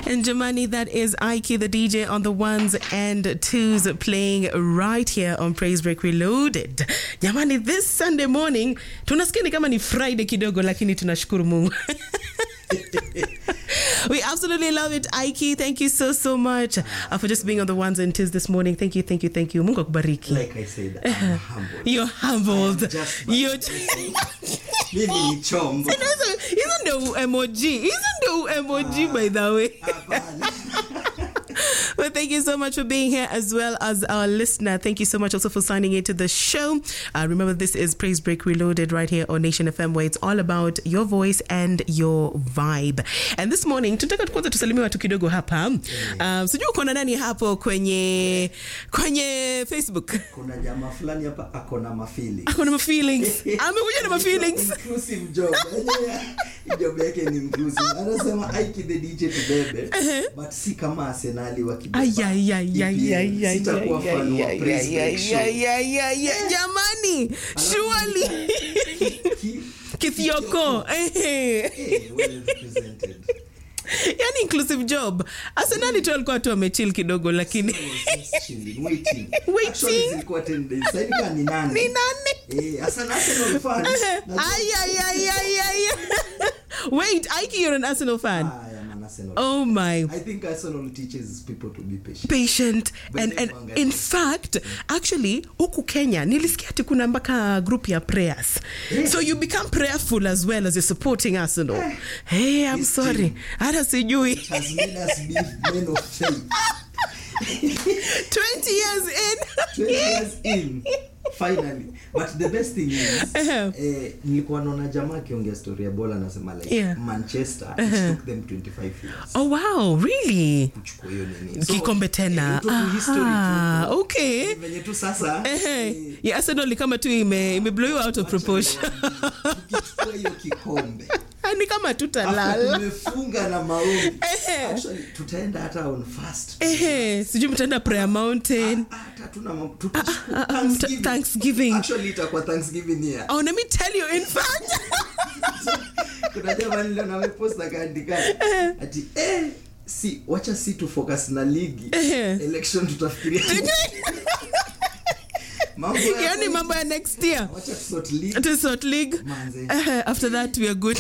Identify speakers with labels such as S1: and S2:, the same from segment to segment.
S1: And Jamani, that is Ike, the DJ on the ones and twos, playing right here on Praise Break Reloaded. Jamani, this Sunday morning, tunasikia ni kama ni Friday kidogo, lakini tunashukuru Mungu. We absolutely love it, Ike. Thank you so much for just being on the ones and twos this morning. Thank you. Mungu akubariki.
S2: Like I said, I'm humbled.
S1: You're humbled. You're
S2: Mimi chombo.
S1: Isn't the emoji by the way? Well, thank you so much for being here, as well as our listener. Thank you so much also for signing into the show. Remember, this is Praise Break Reloaded right here on Nation FM, where it's all about your voice and your vibe. And this morning, tunataka kwanza tusalimie watu kidogo hapa. Sijui uko na nani hapo kwenye Facebook?
S2: Kuna jamaa fulani hapa akona mafeelings.
S1: Amekuja na mafeelings.
S2: Inclusive job. Job yake ni inclusive. Anasema Ike the DJ to bebe, but si kama Arsenali wakibeba. Sitakuwa fan wa Praise Break show.
S1: Jamani, surely. Kithioko.
S2: Well represented.
S1: Yani inclusive job. Arsenali tu alikuwa tu amechill kidogo, lakini
S2: waiting. Actually zilikuwa 10 days. Sasa hivi ni nane. Arsenal fan.
S1: Wait, Ike, you're an Arsenal fan?
S2: I am an Arsenal.
S1: Oh my.
S2: I think Arsenal teaches people to be
S1: patient. And in fact, actually, huku Kenya, nilisikia ati kuna mpaka group ya prayers. So you become prayerful as well as you're supporting Arsenal. Hey, I'm sorry. Hata sijui.
S2: Has made us be men of faith.
S1: 20 years in.
S2: Finally. But the best thing is, nilikuwa naona jamaa akiongea story ya bola anasema like Manchester, it took them 25 years.
S1: Oh wow, really?
S2: Kuchukua hiyo nini.
S1: Kikombe tena. Okay.
S2: Venye tu sasa.
S1: Yeah, Arsenal kama tu ime blow you out of proportion.
S2: Kuchukua hiyo kikombe.
S1: Ni kama tutalala.
S2: Tumefunga na maombi. Actually tutaenda hata on fast.
S1: Sijui mtaenda prayer mountain. Thanksgiving.
S2: Actually itakuwa Thanksgiving here.
S1: Oh, let me tell you, in fact.
S2: Kuna jamaa leo na post akaandika ati wacha si tu focus na ligi. Election tutafikiria.
S1: Mambo ya next year.
S2: Wacha
S1: sort league. After that we are good.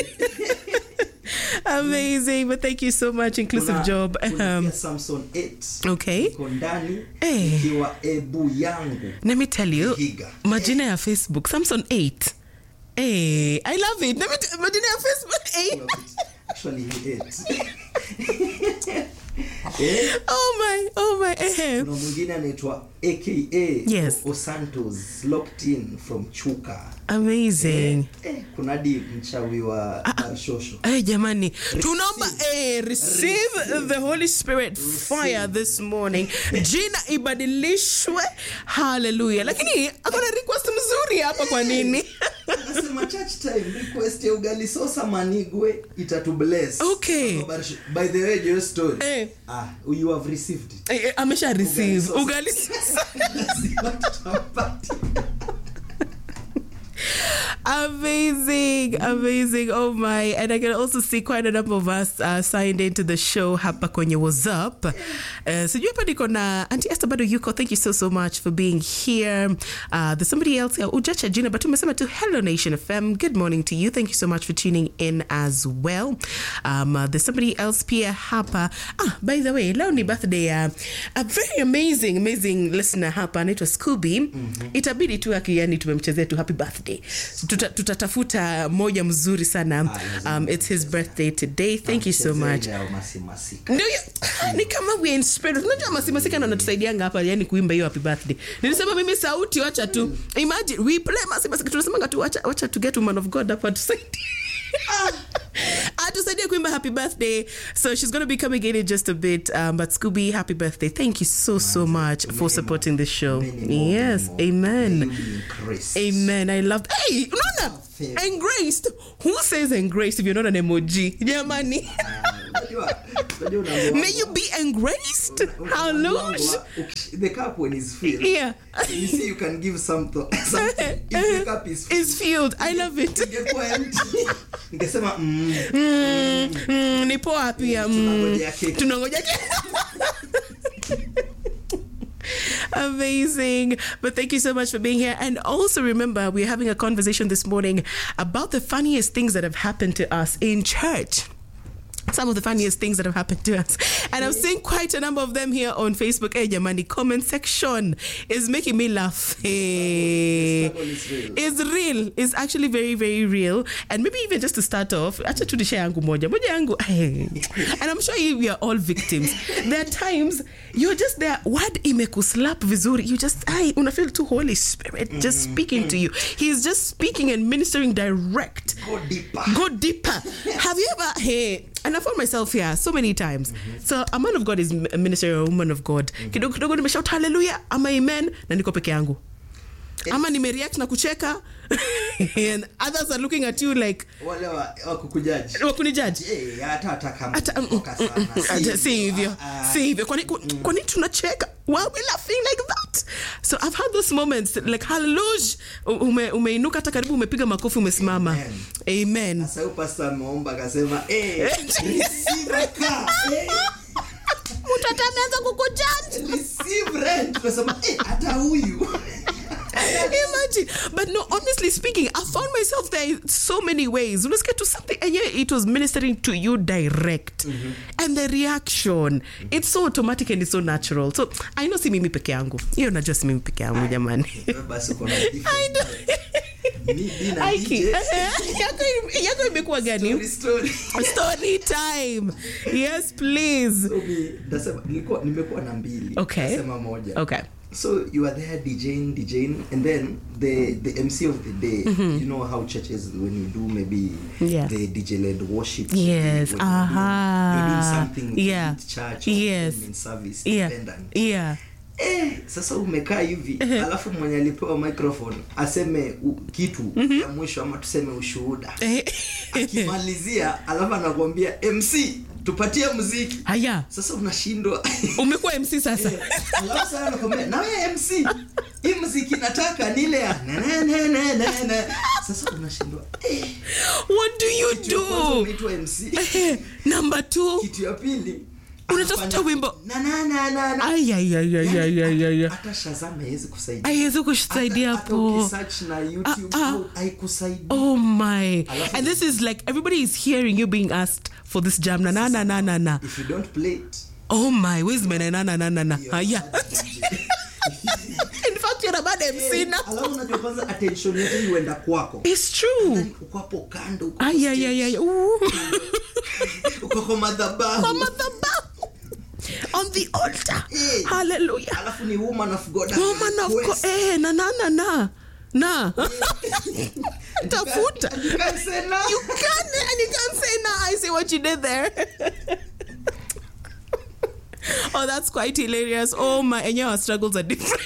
S1: Amazing, but thank you so much. Inclusive job.
S2: Samson 8.
S1: Okay.
S2: Kondani ikiwa ebu yangu.
S1: Let me tell you, majina ya Facebook Samson 8. I love it. Majina ya Facebook 8.
S2: Actually he 8.
S1: Oh my.
S2: Kuna mwingine anaitwa AKA Osantos, locked in from Chuka.
S1: Amazing.
S2: Kuna di mchawi wa Shosho.
S1: Jamani, tunaomba receive the Holy Spirit fire this morning. Jina ibadilishwe. Hallelujah. Lakini akona request mzuri hapa kwa nini?
S2: Anasema church time request ya ugali sosa manigwe itatu bless.
S1: Okay.
S2: By the way, your story. You have received it.
S1: Amesha receive ugali sosa. Amazing. Oh my. And I can also see quite a number of us signed into the show hapa kwenye WhatsApp. Sijui hapa niko na Auntie Esther bado yuko. Thank you so much for being here. There's somebody else here. Ujacha jina but umesema to Hello Nation FM. Good morning to you. Thank you so much for tuning in as well. There's somebody else pia hapa. By the way, leo ni birthday a very amazing listener hapa anaitwa Scooby. Itabidi tu yani tumemchezea tu happy birthday. Tutatafuta moja mzuri sana. It's his birthday today. Thank you so much. Ni kama we inspired. Unajua masimasika na anatusaidianga hapa yani kuimba hiyo happy birthday. Nilisema mimi sauti wacha tu. Imagine we play masimasika tunasema tu wacha to get woman of God hapa tusaidia. Atusaidie kuimba happy birthday. So she's going to be coming in just a bit. But Scooby, happy birthday. Thank you so much for supporting the show. Yes, amen. Amen. I love. Hey, unaona? Engraced. Who says engraced if you're not an emoji? Yeah, money. May you be engraced. Hallelujah.
S2: the cup when it's filled.
S1: Yeah.
S2: You see, you can give something. If the cup is filled.
S1: It's filled. I love it.
S2: Ingekuwa empty. Ningesema
S1: nipo happy. Tunangoja keki. Amazing. But thank you so much for being here. And also remember, we're having a conversation this morning about the funniest things that have happened to us in church. Some of the funniest things that have happened to us. And I'm seeing quite a number of them here on Facebook. Hey, Jamani, comment section is making me laugh. Hey. It's real. It's actually very, very real. And maybe even just to start off, acha tudisha yangu moja yangu. And I'm sure we are all victims. There are times you're just there, word imekuslap vizuri. You just, una feel too Holy Spirit just speaking to you. He's just speaking and ministering direct.
S2: Go deeper.
S1: Go deeper. Have you ever, and I found myself here so many times. So a man of God is a minister or a woman of God. Kidogo kidogo nimeshout hallelujah, ama amen, na niko peke yangu. Ama nimereact na kucheka and others are looking at you like
S2: wale wakukujudge.
S1: Wakunijudge.
S2: Hata kama sana.
S1: Si hivyo. Kwani tunacheka? Why are we laughing like that? So I've had those moments like hallelujah, umeinuka hata karibu umepiga makofi umesimama. Amen.
S2: Sasa huyo pastor ameomba akasema receive car.
S1: Mtoto ameanza kukujudge.
S2: Receive rent. Tunasema hata huyu.
S1: Imagine. But no, honestly speaking, I found myself there in so many ways. Let's get to something, and yeah, it was ministering to you direct. And the reaction, it's so automatic and it's so natural. So I know si mimi peke yangu. Hiyo najua si mimi peke yangu jamani.
S2: Basi kuna
S1: I know. Yako imekuwa gani? Story time. Yes, please.
S2: So nimekuwa na mbili.
S1: Okay.
S2: Nasema moja.
S1: Okay.
S2: So you are there DJing, and then the MC of the day. You know how churches, when you do maybe the DJ-led worship.
S1: Yes.
S2: You're doing something with church or in service. Dependent.
S1: Yeah.
S2: Sasa umekaa hivi alafu mwenye alipewa microphone aseme kitu ya mwisho ama tuseme ushuhuda. Akimalizia alafu anakuambia MC tupatie muziki.
S1: Haya.
S2: Sasa unashindwa.
S1: Umekuwa MC sasa.
S2: Alafu sasa anakuambia na wewe MC. Hii muziki nataka ni ile ya na. Sasa unashindwa.
S1: What do you do?
S2: Unaitwa MC.
S1: Number 2.
S2: Kitu ya pili.
S1: Unatafuta wimbo.
S2: Na.
S1: Ay.
S2: Hata Shazam haiwezi kusaidia.
S1: Haiwezi kusaidia hapo.
S2: Ukisearch na YouTube haikusaidia.
S1: Oh my. And this is like everybody is hearing you being asked for this jam na.
S2: If you don't play it.
S1: Oh my, where's my na. Haya. In fact, you're a bad MC now.
S2: Alafu unajua kwanza attention yote iwenda kwako.
S1: It's true.
S2: Uko hapo kando.
S1: Ay.
S2: Uko kwa madhabahu.
S1: On the altar. Hallelujah.
S2: Alafu ni woman of God.
S1: Woman of God. Na. Tafuta.
S2: You can't say no.
S1: You can't, and you can't say no. I see what you did there. Oh, that's quite hilarious. Oh my, and your struggles are different.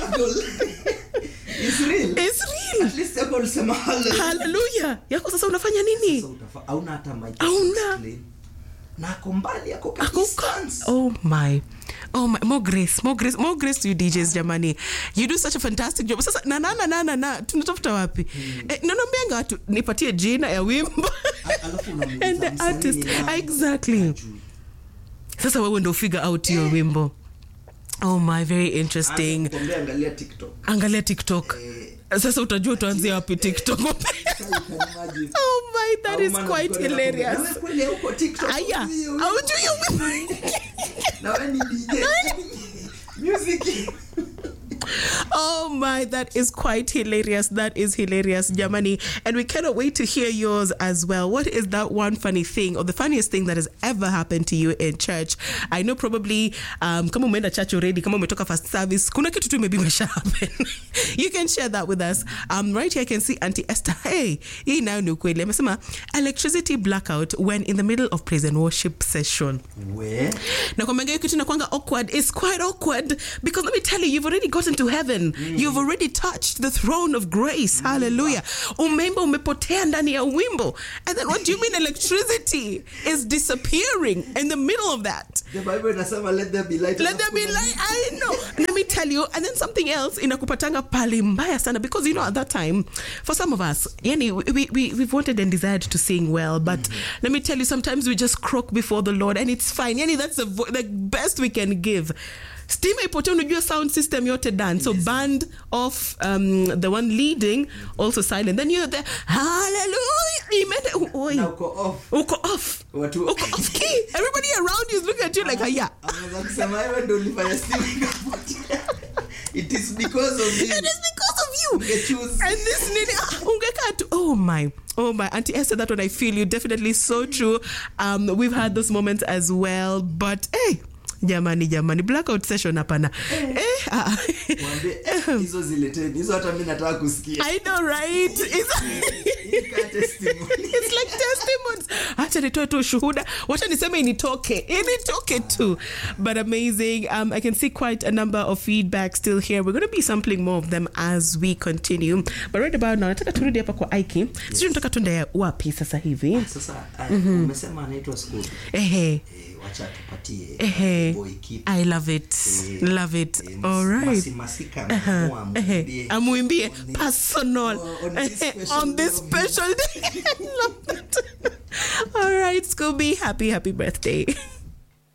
S2: It's real. At least yako ulisema
S1: hallelujah. Yako sasa unafanya nini?
S2: Sasa hauna hata mic.
S1: Hauna.
S2: Na kombali yako distance.
S1: Oh my, more grace to you DJs jamani. You do such a fantastic job. Sasa na tunatafuta wapi? Nanombeanga watu nipatie jina ya wimbo. And the artist. Exactly. Sasa wewe ndio figure out your wimbo. Oh my, very interesting. Angalia TikTok. Sasa utajua tuanzie wapi TikTok. Oh my, that is quite hilarious. Aya, how do you?
S2: Now any DJ music.
S1: Oh my, that is quite hilarious. That is hilarious, Jamani. And we cannot wait to hear yours as well. What is that one funny thing or the funniest thing that has ever happened to you in church? I know probably kama umeenda church already, kama umetoka first service, kuna kitu tu maybe mesha happen. You can share that with us. Right here I can see Auntie Esther. Hey, hii nayo ni ukweli. Amesema electricity blackout when in the middle of praise and worship session.
S2: Where?
S1: Na kwa mengi kitu inakuanga awkward. It's quite awkward because let me tell you, you've already gotten to heaven. You've already touched the throne of grace. Hallelujah. Umeimba umepotea ndani ya wimbo. And then what do you mean electricity is disappearing in the middle of that?
S2: The Bible inasema let there be light.
S1: Let there be light. I know. Let me tell you. And then something else inakupatanga pale mbaya sana, because you know at that time for some of us, we've wanted and desired to sing well, but let me tell you, sometimes we just croak before the Lord, and it's fine. That's the best we can give. Steam ipotea, unajua sound system yote done. So band off, the one leading also silent. Then you're there, hallelujah.
S2: Now
S1: uko off. Uko off key. Everybody around you is looking at you like, haya.
S2: It is because of you.
S1: It is because of you. And this nini, oh my, Auntie Esther, that one I feel you, definitely so true. We've had those moments as well, but hey, jamani blackout session hapana.
S2: Hizo zileteni. Hizo hata mimi nataka kusikia.
S1: I know, right? It's like testimonies. Acha nitoe tu shuhuda. Wacha niseme initoke too. But amazing. I can see quite a number of feedback still here. We're going to be sampling more of them as we continue. But right about now, nataka turudi hapa kwa Aiki. Sisi tunataka tuende wapi sasa hivi?
S2: Sasa umesema anaitwa school. Wacha tupatie boy keep.
S1: I love it. Love it. All right.
S2: Masika
S1: amuimbie personal on this special day. I love that. All right, Scooby, happy birthday.